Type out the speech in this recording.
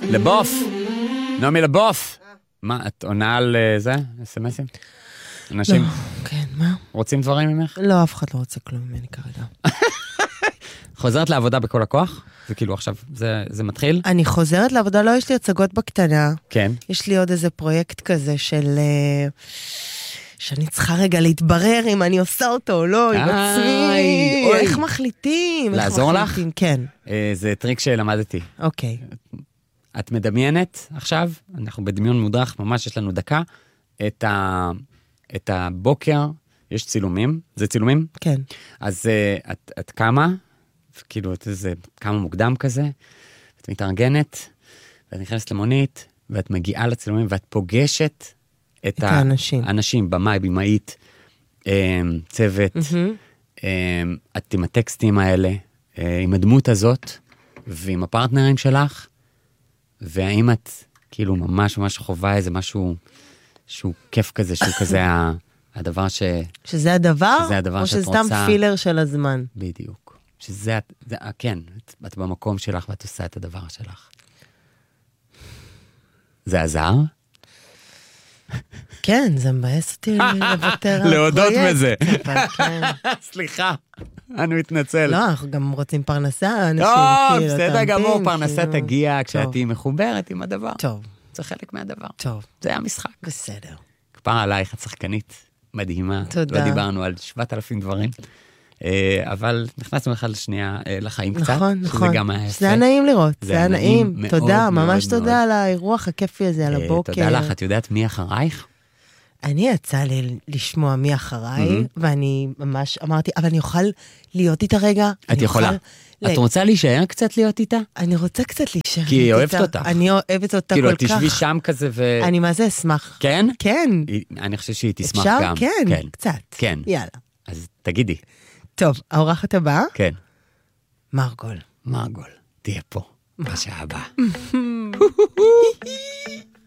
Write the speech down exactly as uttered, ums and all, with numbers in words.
לבוף. נעמי לבוף. מה, את עונה על זה? אס-אם-אסים? אנשים כן, מה? רוצים דברים ממך? לא, אף אחד לא רוצה כלום ממני כרגע. חוזרת לעבודה בכל הכוח? זה כאילו עכשיו, זה, זה מתחיל? אני חוזרת לעבודה, לא, יש לי הצגות בקטנה. כן. יש לי עוד איזה פרויקט כזה של... שאני צריכה רגע להתברר אם אני עושה אותו או לא, עם עצמי. איך מחליטים? לעזור לך? כן. זה טריק שלמדתי. אוקיי. את מדמיינת עכשיו, אנחנו בדמיון מודרך, ממש יש לנו דקה, את, ה, את הבוקר, יש צילומים, זה צילומים? כן. אז את, את קמה, כאילו את איזה כמה מוקדם כזה, את מתארגנת, ואת נכנסת למונית, ואת מגיעה לצילומים, ואת פוגשת את, את האנשים. האנשים, במאי, במאית, צוות, mm-hmm. את עם הטקסטים האלה, עם הדמות הזאת, ועם הפרטנרים שלך, והאם את כאילו ממש ממש חובה איזה משהו שהוא כיף כזה, שהוא כזה הדבר ש... שזה הדבר? שזה הדבר או שאת שסתם רוצה... פילר של הזמן? בדיוק. שזה, זה, כן, את, את במקום שלך ואת עושה את הדבר שלך. זה עזר? כן, זה מבאס אותי לוותר על להודות בזה. כן. סליחה, אני מתנצל. לא, אנחנו גם רוצים פרנסה, אנשים כאילו, בסדר גמור, פרנסה תגיע כשאת תהיי מחוברת עם הדבר. טוב. זה חלק מהדבר. טוב. זה המשחק. בסדר. כפר עלייך, את שחקנית מדהימה. תודה. לא דיברנו על שבעת אלפים דברים. אבל נכנסנו אחד לשנייה לחיים קצת. נכון, נכון. שזה גם היה יפה. זה היה נעים לראות, זה היה נעים. תודה, ממש תודה על האירוח הכיפי הזה, על הבוקר. תודה לך, את יודעת מי אחרייך? אני יצא לי לשמוע מי אחריי, ואני ממש אמרתי, אבל אני אוכל להיות איתה רגע. את יכולה. את רוצה להישאר קצת להיות איתה? אני רוצה קצת להישאר איתה. כי היא אוהבת אותך. אני אוהבת אותה כל כך. כאילו, תשבי שם כזה ו... אני מה זה אשמח. כן? כן. אני חושב שהיא תשמח גם. אפשר? כן, קצת. כן. יאללה. אז תגידי. טוב, האורחת הבאה? כן. מרגול. מרגול, תהיה פה בשעה הבאה.